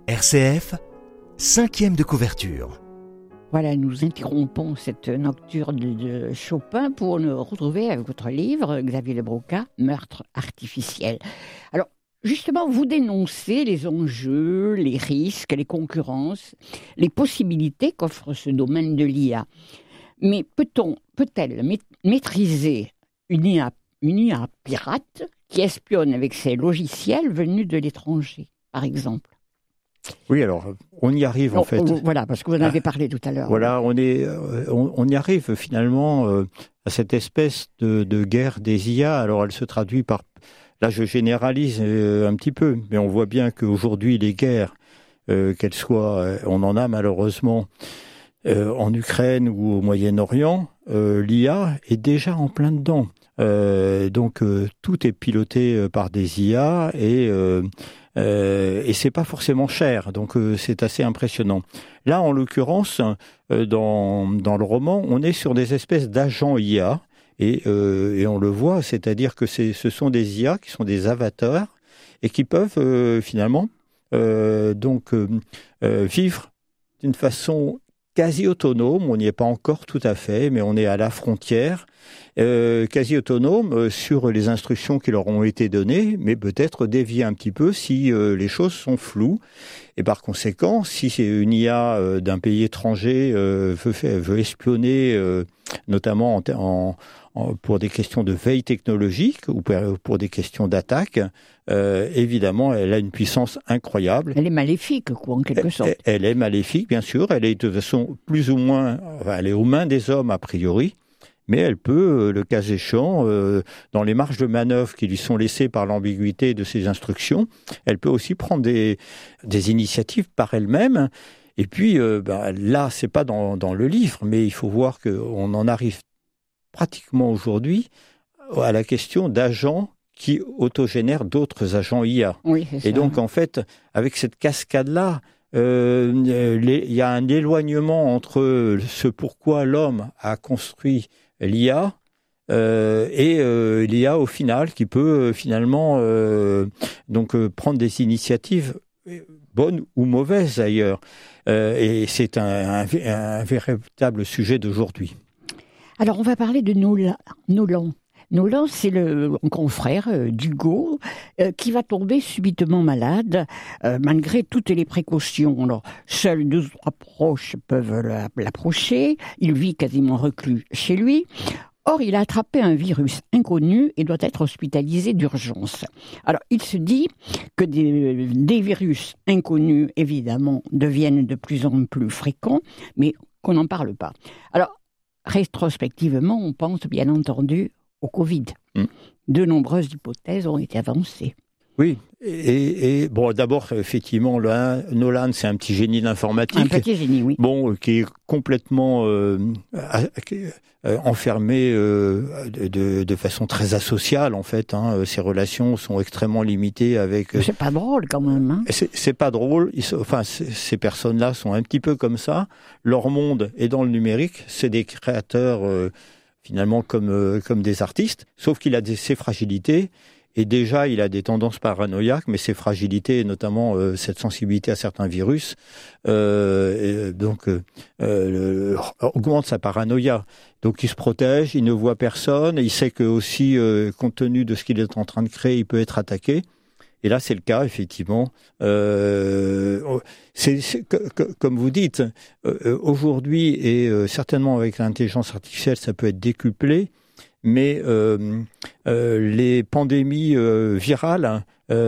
RCF, 5e de couverture. Voilà, nous interrompons cette nocturne de Chopin pour nous retrouver avec votre livre, Xavier de Broca, Meurtre artificiel. Alors, justement, vous dénoncez les enjeux, les risques, les concurrences, les possibilités qu'offre ce domaine de l'IA. Mais peut-elle maîtriser une IA pirate qui espionne avec ses logiciels venus de l'étranger, par exemple ? Oui, alors, on y arrive en fait. Voilà, parce que vous en avez parlé tout à l'heure. Voilà, on y arrive finalement à cette espèce de guerre des IA. Alors, elle se traduit par... Là, je généralise un petit peu, mais on voit bien qu'aujourd'hui, les guerres, qu'elles soient... on en a malheureusement en Ukraine ou au Moyen-Orient, l'IA est déjà en plein dedans. Donc, tout est piloté par des IA et c'est pas forcément cher, donc c'est assez impressionnant. Là, en l'occurrence, dans le roman, on est sur des espèces d'agents IA, et on le voit, c'est-à-dire que ce sont des IA qui sont des avatars, et qui peuvent finalement vivre d'une façon quasi autonome. On n'y est pas encore tout à fait, mais on est à la frontière, quasi autonome sur les instructions qui leur ont été données, mais peut-être dévier un petit peu si les choses sont floues. Et par conséquent, si c'est une IA d'un pays étranger veut espionner, notamment pour des questions de veille technologique ou pour des questions d'attaque, évidemment, elle a une puissance incroyable. Elle est maléfique, quoi, en quelque sorte. Elle est maléfique, bien sûr. Elle est de façon plus ou moins... elle est aux mains des hommes, a priori. Mais elle peut, le cas échéant, dans les marges de manœuvre qui lui sont laissées par l'ambiguïté de ses instructions, elle peut aussi prendre des initiatives par elle-même. Et puis, là, c'est pas dans le livre, mais il faut voir qu'on en arrive pratiquement aujourd'hui à la question d'agents qui autogénèrent d'autres agents IA. Oui, c'est ça. Et donc, en fait, avec cette cascade-là, il y a un éloignement entre ce pourquoi l'homme a construit l'IA et l'IA au final, qui peut finalement prendre des initiatives bonnes ou mauvaises d'ailleurs. Et c'est un véritable sujet d'aujourd'hui. Alors, on va parler de Nolan. Nolan, c'est le confrère d'Hugo qui va tomber subitement malade malgré toutes les précautions. Alors, seuls 2 ou 3 proches peuvent l'approcher. Il vit quasiment reclus chez lui. Or, il a attrapé un virus inconnu et doit être hospitalisé d'urgence. Alors, il se dit que des virus inconnus, évidemment, deviennent de plus en plus fréquents, mais qu'on n'en parle pas. Alors, rétrospectivement, on pense bien entendu au Covid. De nombreuses hypothèses ont été avancées. Oui, et bon, d'abord, effectivement, Nolan, c'est un petit génie d'informatique. Un petit génie, oui. Bon, qui est complètement enfermé de façon très asociale, en fait. Ses relations sont extrêmement limitées avec... C'est pas drôle, quand même. Hein. C'est pas drôle. Ces personnes-là sont un petit peu comme ça. Leur monde est dans le numérique. C'est des créateurs, finalement, comme des artistes. Sauf qu'il a ses fragilités. Et déjà, il a des tendances paranoïaques, mais ses fragilités, notamment cette sensibilité à certains virus, augmente sa paranoïa. Donc, il se protège, il ne voit personne, il sait que aussi, compte tenu de ce qu'il est en train de créer, il peut être attaqué. Et là, c'est le cas, effectivement. Comme vous dites, aujourd'hui, et certainement avec l'intelligence artificielle, ça peut être décuplé. Mais les pandémies virales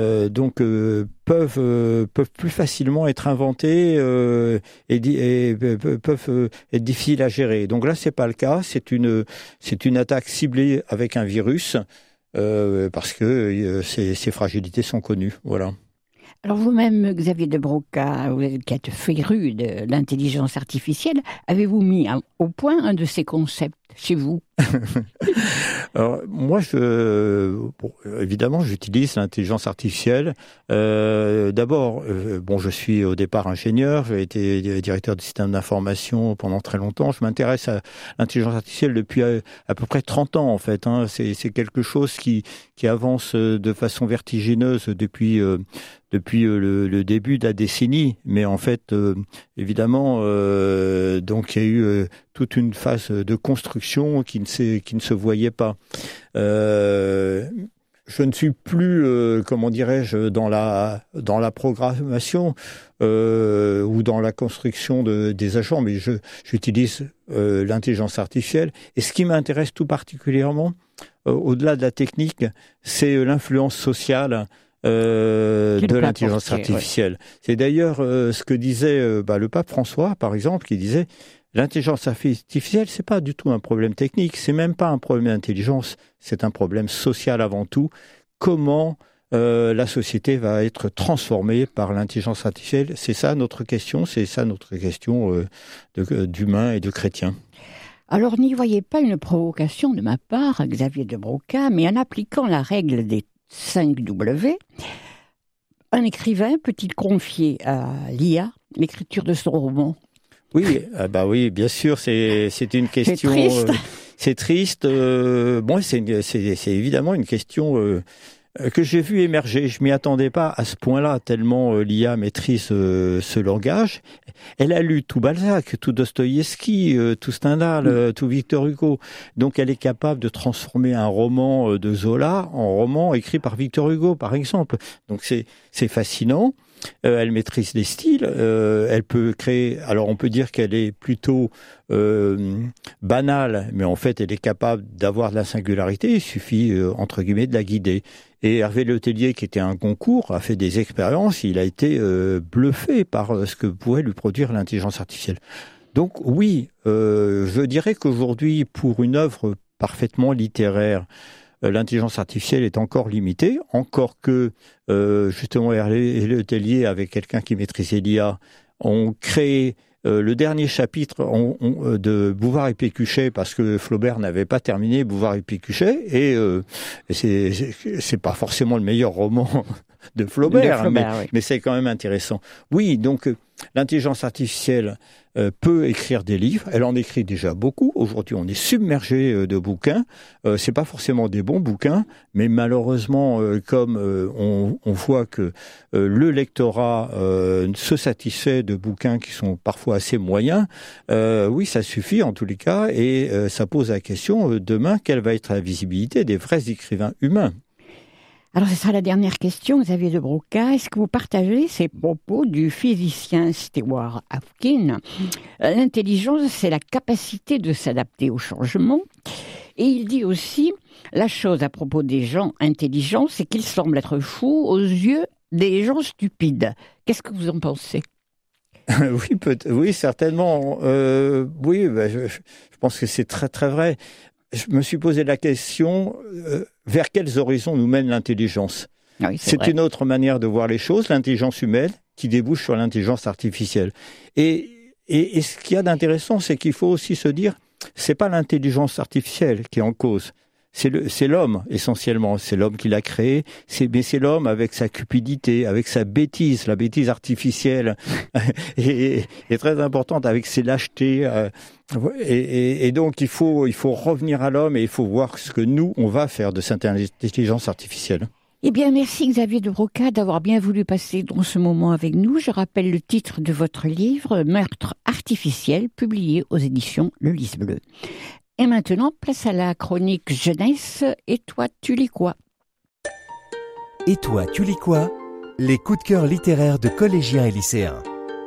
peuvent plus facilement être inventées et peuvent être difficiles à gérer. Donc là, c'est pas le cas. C'est une attaque ciblée avec un virus parce que ces fragilités sont connues. Voilà. Alors vous-même, Xavier de Broca, qui êtes féru de l'intelligence artificielle, avez-vous mis au point un de ces concepts chez vous? Alors, moi, évidemment, j'utilise l'intelligence artificielle. D'abord, je suis au départ ingénieur, j'ai été directeur du système d'information pendant très longtemps. Je m'intéresse à l'intelligence artificielle depuis à peu près 30 ans, en fait. Hein. C'est quelque chose qui avance de façon vertigineuse depuis le début de la décennie. Mais en fait, évidemment, donc il y a eu toute une phase de construction qui ne se voyait pas. Je ne suis plus, dans la programmation ou dans la construction des agents, mais j'utilise l'intelligence artificielle. Et ce qui m'intéresse tout particulièrement, au-delà de la technique, c'est l'influence sociale de l'intelligence artificielle. Ouais. C'est d'ailleurs ce que disait le pape François, par exemple, qui disait l'intelligence artificielle, c'est pas du tout un problème technique, c'est même pas un problème d'intelligence, c'est un problème social avant tout. Comment la société va être transformée par l'intelligence artificielle? C'est ça notre question, d'humains et de chrétiens. Alors n'y voyez pas une provocation de ma part, Xavier de Broca, mais en appliquant la règle des 5W, un écrivain peut-il confier à l'IA l'écriture de son roman? Oui, oui, bien sûr, c'est une question. C'est triste. C'est évidemment une question que j'ai vue émerger. Je m'y attendais pas à ce point-là, tellement l'IA maîtrise ce langage. Elle a lu tout Balzac, tout Dostoïevski, tout Stendhal, tout Victor Hugo. Donc elle est capable de transformer un roman de Zola en roman écrit par Victor Hugo, par exemple. Donc c'est fascinant. Elle maîtrise les styles, elle peut créer. Alors on peut dire qu'elle est plutôt banale, mais en fait elle est capable d'avoir de la singularité. Il suffit entre guillemets de la guider. Et Hervé Letellier, qui était à un concours, a fait des expériences. Il a été bluffé par ce que pouvait lui produire l'intelligence artificielle. Donc oui, je dirais qu'aujourd'hui, pour une œuvre parfaitement littéraire, l'intelligence artificielle est encore limitée, encore que justement Hervé Letellier, avec quelqu'un qui maîtrisait l'IA, ont créé le dernier chapitre de Bouvard et Pécuchet, parce que Flaubert n'avait pas terminé Bouvard et Pécuchet, et c'est pas forcément le meilleur roman de Flaubert, mais c'est quand même intéressant. Oui, donc l'intelligence artificielle peut écrire des livres. Elle en écrit déjà beaucoup. Aujourd'hui, on est submergé de bouquins. C'est pas forcément des bons bouquins, mais malheureusement, comme on voit que le lectorat se satisfait de bouquins qui sont parfois assez moyens, oui, ça suffit en tous les cas, et ça pose la question demain, quelle va être la visibilité des vrais écrivains humains? Alors, ce sera la dernière question, Xavier de Broca. Est-ce que vous partagez ces propos du physicien Stewart Hawking? L'intelligence, c'est la capacité de s'adapter au changement. Et il dit aussi, la chose à propos des gens intelligents, c'est qu'ils semblent être fous aux yeux des gens stupides. Qu'est-ce que vous en pensez? Oui, certainement. Je pense que c'est très, très vrai. Je me suis posé la question, vers quels horizons nous mène l'intelligence? Oui, c'est une autre manière de voir les choses, l'intelligence humaine, qui débouche sur l'intelligence artificielle. Et ce qu'il y a d'intéressant, c'est qu'il faut aussi se dire, c'est pas l'intelligence artificielle qui est en cause. C'est l'homme, essentiellement. C'est l'homme qui l'a créé. Mais c'est l'homme avec sa cupidité, avec sa bêtise, la bêtise artificielle, et très importante, avec ses lâchetés. Et donc, il faut revenir à l'homme et il faut voir ce que nous, on va faire de cette intelligence artificielle. Eh bien, merci Xavier de Broca d'avoir bien voulu passer dans ce moment avec nous. Je rappelle le titre de votre livre, Meurtre artificiel, publié aux éditions Le Lys Bleu. Et maintenant, place à la chronique jeunesse. Et toi, tu lis quoi? Et toi, tu lis quoi? Les coups de cœur littéraires de collégiens et lycéens.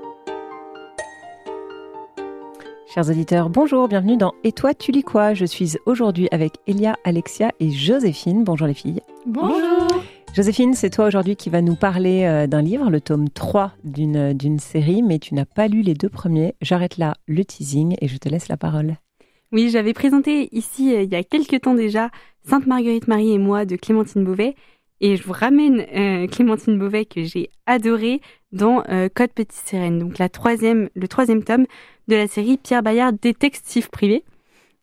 Chers auditeurs, bonjour, bienvenue dans Et toi, tu lis quoi? Je suis aujourd'hui avec Elia, Alexia et Joséphine. Bonjour les filles. Bonjour. Joséphine, c'est toi aujourd'hui qui va nous parler d'un livre, le tome 3 d'une série, mais tu n'as pas lu les 2 premiers. J'arrête là le teasing et je te laisse la parole. Oui, j'avais présenté ici, il y a quelques temps déjà, Sainte Marguerite Marie et moi de Clémentine Beauvais. Et je vous ramène Clémentine Beauvais que j'ai adorée dans Code Petite Sirène, donc le troisième tome de la série Pierre Bayard, détective privé.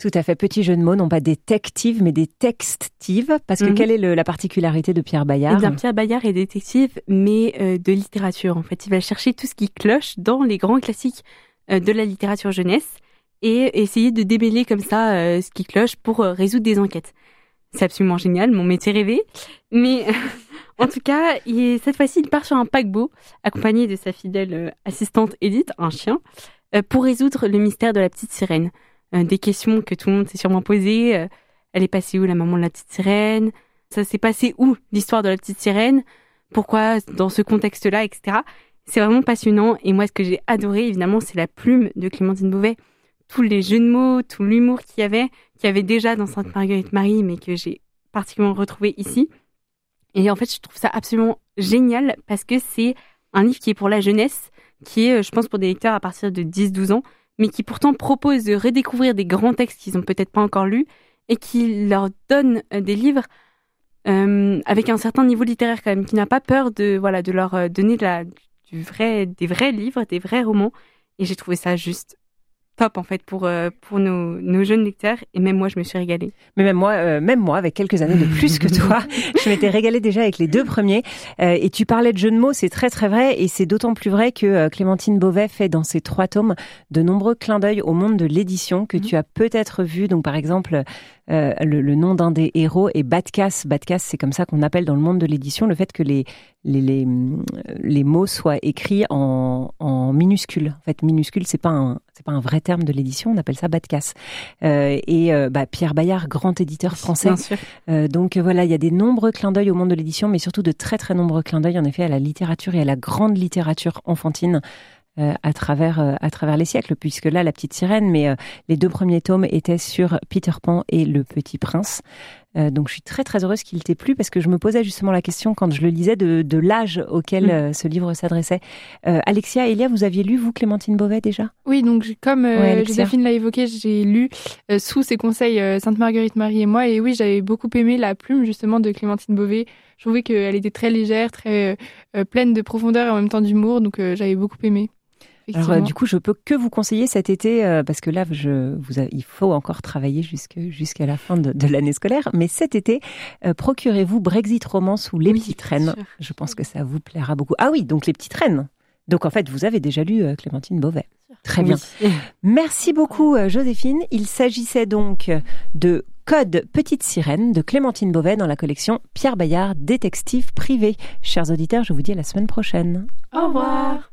Tout à fait, petit jeu de mots, non pas détective, mais détextive, parce que quelle est la particularité de Pierre Bayard ? Eh bien, Pierre Bayard est détective, mais de littérature, en fait. Il va chercher tout ce qui cloche dans les grands classiques de la littérature jeunesse et essayer de démêler comme ça ce qui cloche pour résoudre des enquêtes. C'est absolument génial, mon métier rêvé. Mais en tout cas, cette fois-ci, il part sur un paquebot, accompagné de sa fidèle assistante Edith, un chien, pour résoudre le mystère de la petite sirène. Des questions que tout le monde s'est sûrement posées. Elle est passée où, la maman de la petite sirène ? Ça s'est passé où, l'histoire de la petite sirène ? Pourquoi dans ce contexte-là, etc. C'est vraiment passionnant. Et moi, ce que j'ai adoré, évidemment, c'est la plume de Clémentine Beauvais. Tous les jeux de mots, tout l'humour qu'il y avait déjà dans Sainte Marguerite Marie, mais que j'ai particulièrement retrouvé ici. Et en fait, je trouve ça absolument génial parce que c'est un livre qui est pour la jeunesse, qui est, je pense, pour des lecteurs à partir de 10-12 ans, mais qui pourtant propose de redécouvrir des grands textes qu'ils n'ont peut-être pas encore lus et qui leur donne des livres avec un certain niveau littéraire quand même, qui n'a pas peur de leur donner des vrais livres, des vrais romans. Et j'ai trouvé ça juste top en fait pour nos jeunes lecteurs, et même moi je me suis régalée. Mais même moi avec quelques années de plus que toi, je m'étais régalée déjà avec les 2 premiers. Et tu parlais de jeux de mots, c'est très très vrai, et c'est d'autant plus vrai que Clémentine Beauvais fait dans ses 3 tomes de nombreux clins d'œil au monde de l'édition que tu as peut-être vu. Donc par exemple le nom d'un des héros est Batcasse. Batcasse, c'est comme ça qu'on appelle dans le monde de l'édition le fait que les mots soient écrits en minuscules. En fait, minuscule, c'est pas un vrai terme de l'édition, on appelle ça Batcasse. Pierre Bayard, grand éditeur français. Bien sûr. Donc voilà, il y a des nombreux clins d'œil au monde de l'édition, mais surtout de très très nombreux clins d'œil en effet à la littérature et à la grande littérature enfantine. À travers les siècles, puisque là, La Petite Sirène, mais les 2 premiers tomes étaient sur Peter Pan et Le Petit Prince. Donc je suis très très heureuse qu'il t'ait plu, parce que je me posais justement la question quand je le lisais de l'âge auquel ce livre s'adressait. Alexia, Elia, vous aviez lu, vous, Clémentine Beauvais déjà ? Oui, donc comme Joséphine l'a évoqué, j'ai lu sous ses conseils Sainte Marguerite Marie et moi, et oui, j'avais beaucoup aimé la plume justement de Clémentine Beauvais. Je trouvais qu'elle était très légère, très pleine de profondeur et en même temps d'humour, donc j'avais beaucoup aimé. Alors du coup, je peux que vous conseiller cet été, parce que là, il faut encore travailler jusqu'à la fin de l'année scolaire. Mais cet été, procurez-vous Brexit Romance ou Les Petites Reines. Je pense que ça vous plaira beaucoup. Ah oui, donc Les Petites Reines. Donc en fait, vous avez déjà lu Clémentine Beauvais. Très bien. Merci beaucoup, Joséphine. Il s'agissait donc de Code Petite Sirène de Clémentine Beauvais dans la collection Pierre Bayard, détective privé. Chers auditeurs, je vous dis à la semaine prochaine. Au revoir.